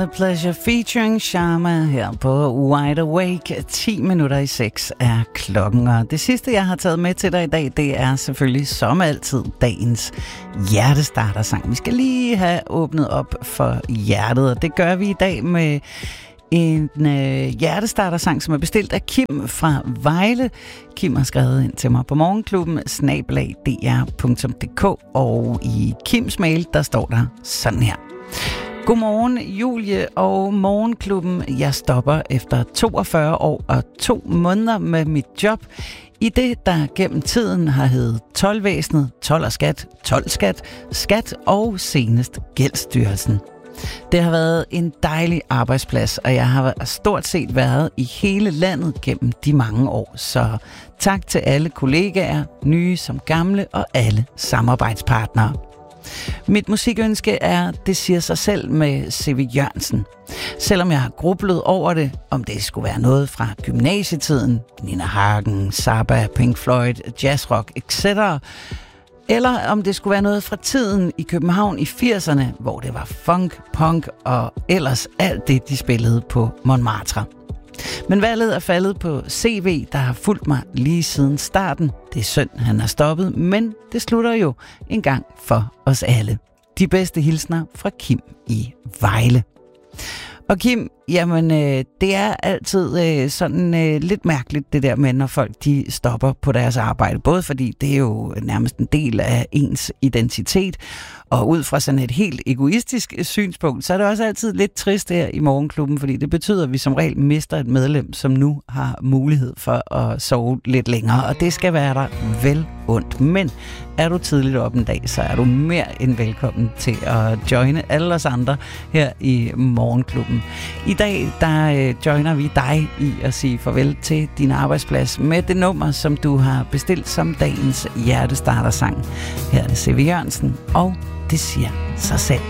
A Pleasure featuring Sharma her på Wide Awake. 6:10 er klokken, og det sidste, jeg har taget med til dig i dag, det er selvfølgelig som altid dagens hjertestartersang. Vi skal lige have åbnet op for hjertet, og det gør vi i dag med en hjertestartersang, som er bestilt af Kim fra Vejle. Kim har skrevet ind til mig på morgenklubben@dr.dk, og i Kims mail, der står der sådan her. Godmorgen, Julie og Morgenklubben. Jeg stopper efter 42 år og 2 måneder med mit job i det, der gennem tiden har heddet Toldvæsenet, Told og Skat, Toldskat, Skat og senest Gældsstyrelsen. Det har været en dejlig arbejdsplads, og jeg har stort set været i hele landet gennem de mange år. Så tak til alle kollegaer, nye som gamle og alle samarbejdspartnere. Mit musikønske er Det siger sig selv med C.V. Jørgensen. Selvom jeg har grublet over det, om det skulle være noget fra gymnasietiden, Nina Hagen, Zappa, Pink Floyd, jazzrock, etc., eller om det skulle være noget fra tiden i København i 80'erne, hvor det var funk, punk og ellers alt det, de spillede på Montmartre. Men valget er faldet på CV, der har fulgt mig lige siden starten. Det er synd, han har stoppet, men det slutter jo en gang for os alle. De bedste hilsner fra Kim i Vejle. Og Kim, jamen det er altid sådan lidt mærkeligt det der med, når folk de stopper på deres arbejde. Både fordi det er jo nærmest en del af ens identitet, og ud fra sådan et helt egoistisk synspunkt, så er det også altid lidt trist her i Morgenklubben, fordi det betyder, at vi som regel mister et medlem, som nu har mulighed for at sove lidt længere, og det skal være der vel ondt. Men er du tidligt op en dag, så er du mere end velkommen til at joine alle os andre her i Morgenklubben. I dag, der joiner vi dig i at sige farvel til din arbejdsplads med det nummer, som du har bestilt som dagens hjertestartersang. Her er det C.V. Jørgensen, og det siger sig selv.